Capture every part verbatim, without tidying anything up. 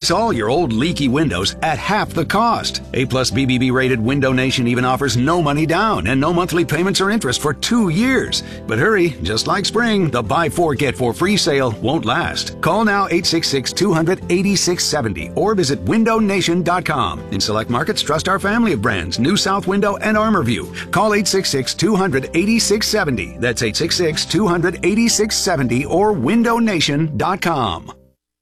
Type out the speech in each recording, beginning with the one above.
fix all your old leaky windows at half the cost. A-plus B B B rated Window Nation even offers no money down and no monthly payments or interest for two years. But hurry, just like spring, the buy four get four free sale won't last. Call now eight six six, two hundred, eighty-six seventy or visit window nation dot com. In select markets, trust our family of brands, New South Window and ArmorView. Call eight six six, two hundred, eighty-six seventy. That's eight six six, two hundred, eighty-six seventy or window nation dot com.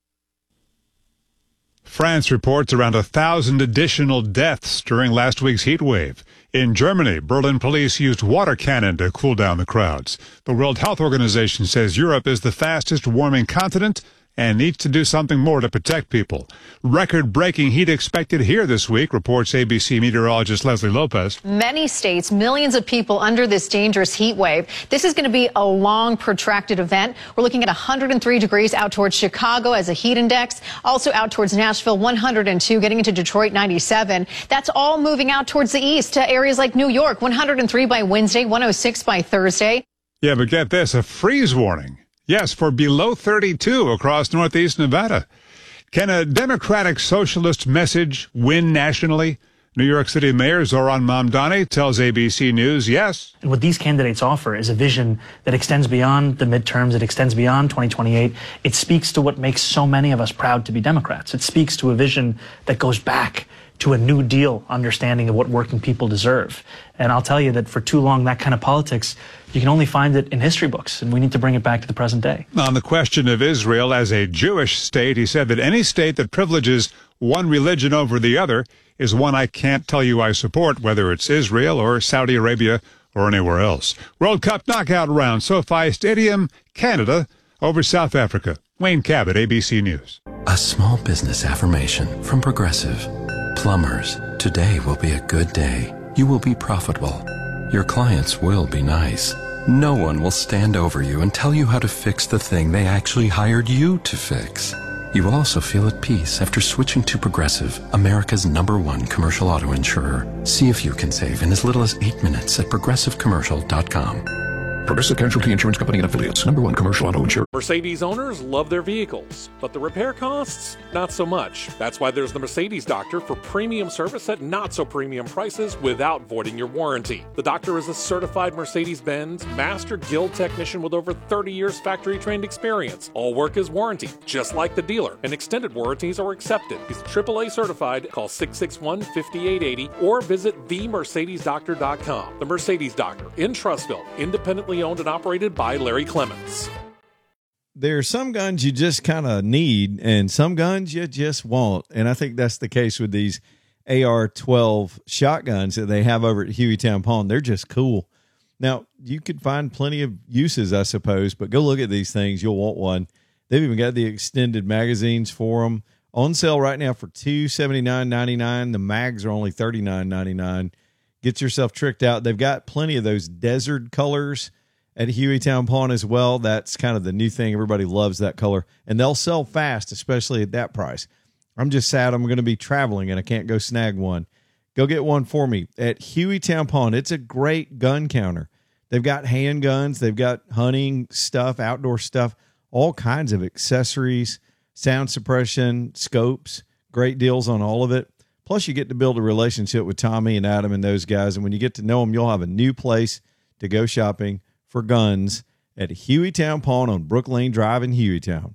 France reports around a thousand additional deaths during last week's heat wave. In Germany, Berlin police used water cannon to cool down the crowds. The World Health Organization says Europe is the fastest warming continent and needs to do something more to protect people. Record-breaking heat expected here this week, reports A B C meteorologist Leslie Lopez. Many states, millions of people under this dangerous heat wave. This is going to be a long, protracted event. We're looking at one hundred three degrees out towards Chicago as a heat index. Also out towards Nashville, one hundred two, getting into Detroit, ninety-seven. That's all moving out towards the east to areas like New York, one hundred three by Wednesday, one hundred six by Thursday. Yeah, but get this, a freeze warning. Yes, for below thirty-two across northeast Nevada. Can a democratic socialist message win nationally? New York City Mayor Zoran Mamdani tells A B C News, yes. And what these candidates offer is a vision that extends beyond the midterms. It extends beyond twenty twenty-eight. It speaks to what makes so many of us proud to be Democrats. It speaks to a vision that goes back to a New Deal understanding of what working people deserve. And I'll tell you that for too long, that kind of politics, you can only find it in history books, and we need to bring it back to the present day. On the question of Israel as a Jewish state, he said that any state that privileges one religion over the other is one I can't tell you I support, whether it's Israel or Saudi Arabia or anywhere else. World Cup knockout round, SoFi Stadium, Canada over South Africa. Wayne Cabot, A B C News. A small business affirmation from Progressive. Plumbers, today will be a good day. You will be profitable. Your clients will be nice. No one will stand over you and tell you how to fix the thing they actually hired you to fix. You will also feel at peace after switching to Progressive, America's number one commercial auto insurer. See if you can save in as little as eight minutes at progressive commercial dot com. Progressive Casualty Insurance Company and Affiliates. Number one commercial auto insurer. Mercedes owners love their vehicles, but the repair costs, not so much. That's why there's the Mercedes Doctor for premium service at not so premium prices without voiding your warranty. The Doctor is a certified Mercedes-Benz Master Guild technician with over thirty years factory-trained experience. All work is warranty, just like the dealer, and extended warranties are accepted. He's triple A certified. Call six six one, five eight eight zero or visit the mercedes doctor dot com. The Mercedes Doctor in Trussville, independently owned and operated by Larry Clements. There are some guns you just kind of need and some guns you just want. And I think that's the case with these A R twelve shotguns that they have over at Hueytown Pawn. They're just cool. Now, you could find plenty of uses, I suppose, but go look at these things. You'll want one. They've even got the extended magazines for them. On sale right now for two hundred seventy-nine ninety-nine. The mags are only thirty-nine ninety-nine. Get yourself tricked out. They've got plenty of those desert colors at Hueytown Pawn as well. That's kind of the new thing. Everybody loves that color. And they'll sell fast, especially at that price. I'm just sad I'm going to be traveling and I can't go snag one. Go get one for me at Hueytown Pawn. It's a great gun counter. They've got handguns. They've got hunting stuff, outdoor stuff, all kinds of accessories, sound suppression, scopes, great deals on all of it. Plus, you get to build a relationship with Tommy and Adam and those guys. And when you get to know them, you'll have a new place to go shopping for guns at Hueytown Pawn on Brook Lane Drive in Hueytown.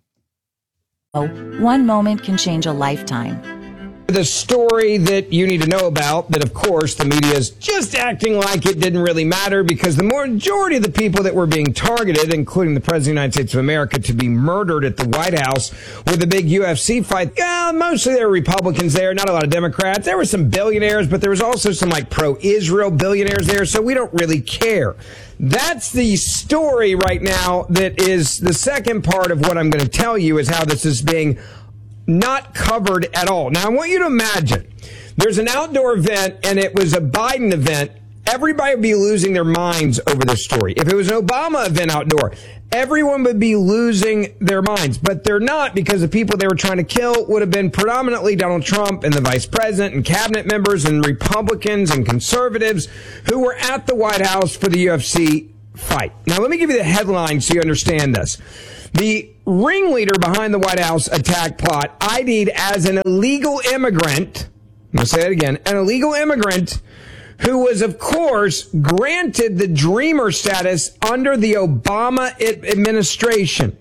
One moment can change a lifetime. The story that you need to know about, that of course the media is just acting like it didn't really matter, because the majority of the people that were being targeted, including the President of the United States of America, to be murdered at the White House with a big U F C fight, yeah, mostly there were Republicans there, not a lot of Democrats. There were some billionaires, but there was also some like pro-Israel billionaires there, so we don't really care. That's the story right now. That is the second part of what I'm going to tell you, is how this is being not covered at all. Now, I want you to imagine there's an outdoor event and it was a Biden event. Everybody would be losing their minds over this story. If it was an Obama event outdoor, everyone would be losing their minds. But they're not, because the people they were trying to kill would have been predominantly Donald Trump and the vice president and cabinet members and Republicans and conservatives who were at the White House for the U F C fight. Now, let me give you the headline so you understand this. The ringleader behind the White House attack plot, I D'd as an illegal immigrant, I'm going to say it again, an illegal immigrant who was, of course, granted the dreamer status under the Obama administration.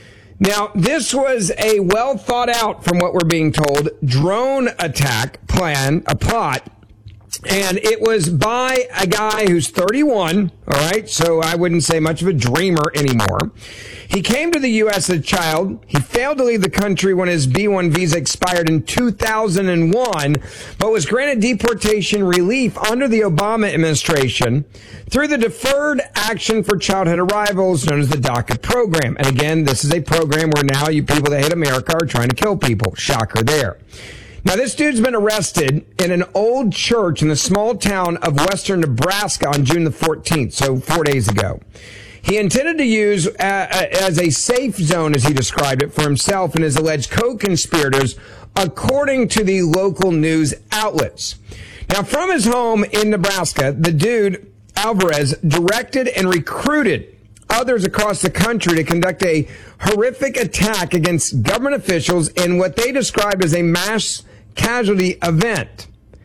Now, this was a well thought out, from what we're being told, drone attack plan, a plot. And it was by a guy who's thirty-one, all right? So I wouldn't say much of a dreamer anymore. He came to the U S as a child. He failed to leave the country when his B one visa expired in two thousand one, but was granted deportation relief under the Obama administration through the Deferred Action for Childhood Arrivals, known as the DACA program. And again, this is a program where now you people that hate America are trying to kill people. Shocker there. Now, this dude's been arrested in an old church in the small town of western Nebraska on June the fourteenth, so four days ago. He intended to use uh, as a safe zone, as he described it, for himself and his alleged co-conspirators, according to the local news outlets. Now, from his home in Nebraska, the dude, Alvarez, directed and recruited others across the country to conduct a horrific attack against government officials in what they described as a mass casualty event.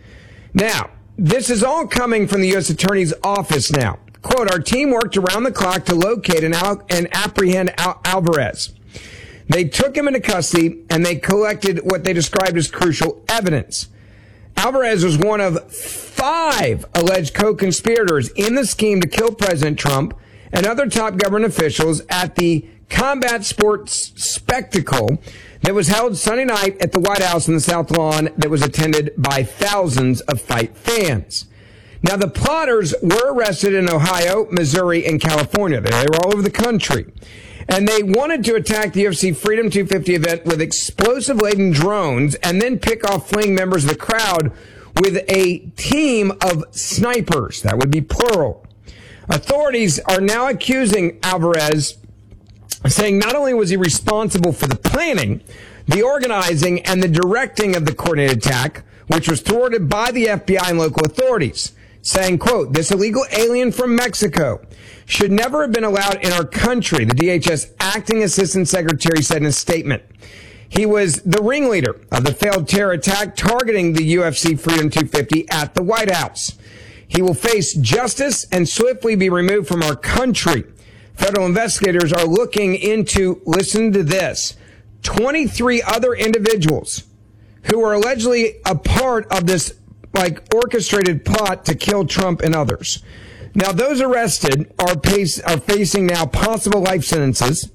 Now, this is all coming from the U S Attorney's Office now. Quote, our team worked around the clock to locate and, al- and apprehend Al- Alvarez. They took him into custody and they collected what they described as crucial evidence. Alvarez was one of five alleged co-conspirators in the scheme to kill President Trump and other top government officials at the combat sports spectacle that was held Sunday night at the White House in the South Lawn that was attended by thousands of fight fans. Now, the plotters were arrested in Ohio, Missouri, and California. They were all over the country. And they wanted to attack the U F C Freedom two fifty event with explosive-laden drones and then pick off fleeing members of the crowd with a team of snipers. That would be plural. Authorities are now accusing Alvarez, saying not only was he responsible for the planning, the organizing, and the directing of the coordinated attack, which was thwarted by the F B I and local authorities, saying, quote, this illegal alien from Mexico should never have been allowed in our country, the D H S acting assistant secretary said in a statement. He was the ringleader of the failed terror attack targeting the U F C Freedom two fifty at the White House. He will face justice and swiftly be removed from our country. Federal investigators are looking into, listen to this, twenty-three other individuals who are allegedly a part of this, like, orchestrated plot to kill Trump and others. Now, those arrested are, pace, are facing now possible life sentences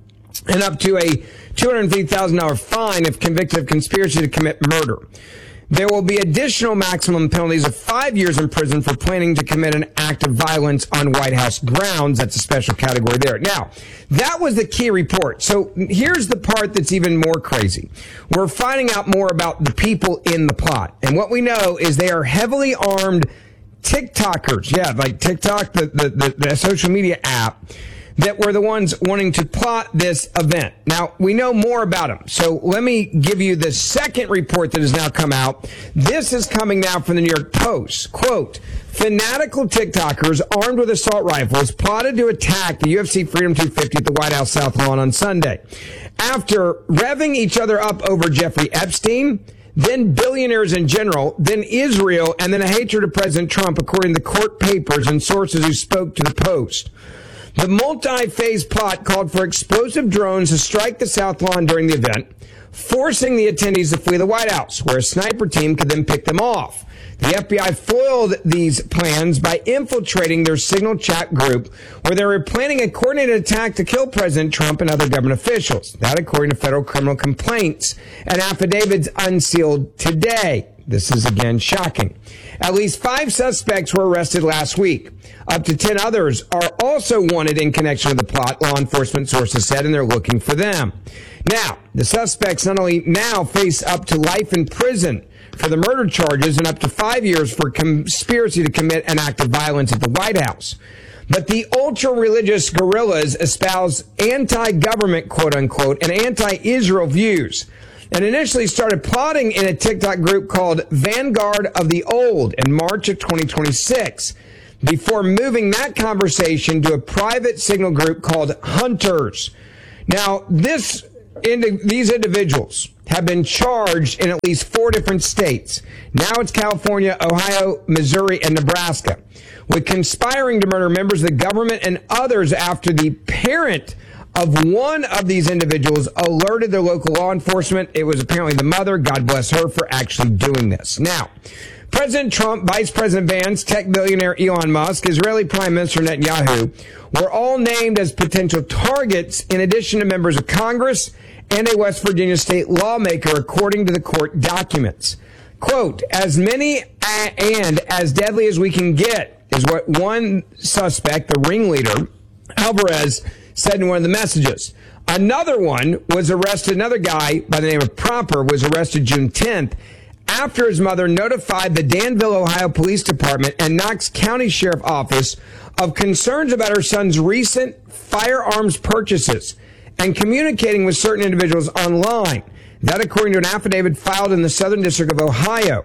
and up to a two hundred fifty thousand dollars fine if convicted of conspiracy to commit murder. There will be additional maximum penalties of five years in prison for planning to commit an act of violence on White House grounds. That's a special category there. Now, that was the key report. So here's the part that's even more crazy. We're finding out more about the people in the plot. And what we know is they are heavily armed TikTokers. Yeah, like TikTok, the, the, the, the social media app, that were the ones wanting to plot this event. Now, we know more about them. So let me give you the second report that has now come out. This is coming now from the New York Post. Quote, fanatical TikTokers armed with assault rifles plotted to attack the U F C Freedom two fifty at the White House South Lawn on Sunday. After revving each other up over Jeffrey Epstein, then billionaires in general, then Israel, and then a hatred of President Trump, according to court papers and sources who spoke to the Post. The multi-phase plot called for explosive drones to strike the South Lawn during the event, forcing the attendees to flee the White House, where a sniper team could then pick them off. The F B I foiled these plans by infiltrating their Signal chat group, where they were planning a coordinated attack to kill President Trump and other government officials. That, according to federal criminal complaints and affidavits unsealed today. This is, again, shocking. At least five suspects were arrested last week. Up to ten others are also wanted in connection with the plot, law enforcement sources said, and they're looking for them. Now, the suspects not only now face up to life in prison for the murder charges and up to five years for conspiracy to commit an act of violence at the White House, but the ultra-religious guerrillas espouse anti-government, quote-unquote, and anti-Israel views, and initially started plotting in a TikTok group called Vanguard of the Old in March of twenty twenty-six, before moving that conversation to a private Signal group called Hunters. Now, this indi- these individuals have been charged in at least four different states. Now it's California, Ohio, Missouri, and Nebraska, with conspiring to murder members of the government and others after the parent of one of these individuals alerted their local law enforcement. It was apparently the mother. God bless her for actually doing this. Now, President Trump, Vice President Vance, tech billionaire Elon Musk, Israeli Prime Minister Netanyahu were all named as potential targets in addition to members of Congress and a West Virginia state lawmaker, according to the court documents. Quote, as many and as deadly as we can get is what one suspect, the ringleader, Alvarez, said in one of the messages. Another one was arrested, another guy by the name of Proper was arrested June tenth after his mother notified the Danville, Ohio Police Department and Knox County Sheriff Office of concerns about her son's recent firearms purchases and communicating with certain individuals online. That according to an affidavit filed in the Southern District of Ohio.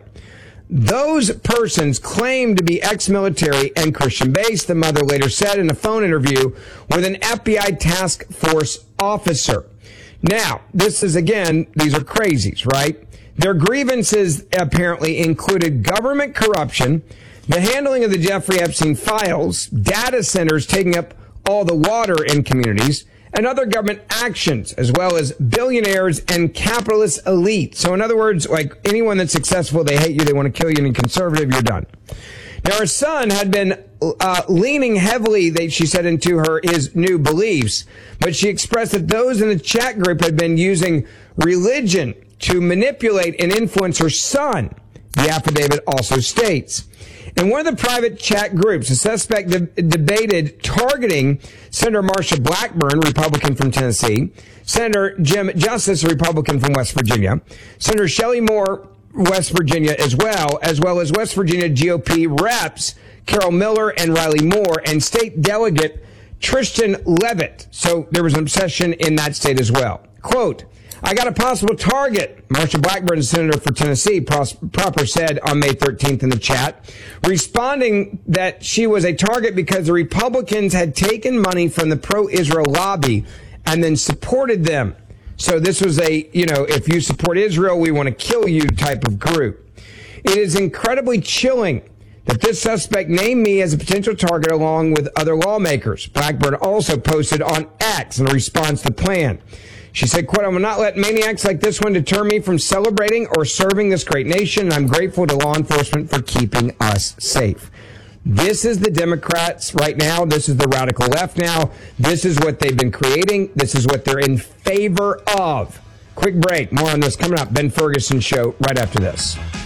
Those persons claimed to be ex-military and Christian-based, the mother later said in a phone interview with an F B I task force officer. Now, this is, again, these are crazies, right? Their grievances apparently included government corruption, the handling of the Jeffrey Epstein files, data centers taking up all the water in communities, and other government actions, as well as billionaires and capitalist elite. So in other words, like anyone that's successful, they hate you, they want to kill you, and conservative, you're done. Now, her son had been uh, leaning heavily, they, she said, into her his new beliefs, but she expressed that those in the chat group had been using religion to manipulate and influence her son, the affidavit also states. In one of the private chat groups, the suspect de- debated targeting Senator Marsha Blackburn, Republican from Tennessee, Senator Jim Justice, a Republican from West Virginia, Senator Shelley Moore, West Virginia as well, as well as West Virginia G O P reps Carol Miller and Riley Moore, and state delegate Tristan Levitt. So there was an obsession in that state as well. Quote, I got a possible target, Marsha Blackburn, senator for Tennessee, Proper said on May thirteenth in the chat, responding that she was a target because the Republicans had taken money from the pro-Israel lobby and then supported them. So this was a, you know, if you support Israel, we want to kill you type of group. It is incredibly chilling that this suspect named me as a potential target along with other lawmakers. Blackburn also posted on X in response to the plan. She said, quote, I will not let maniacs like this one deter me from celebrating or serving this great nation. And I'm grateful to law enforcement for keeping us safe. This is the Democrats right now. This is the radical left now. This is what they've been creating. This is what they're in favor of. Quick break. More on this coming up. Ben Ferguson Show right after this.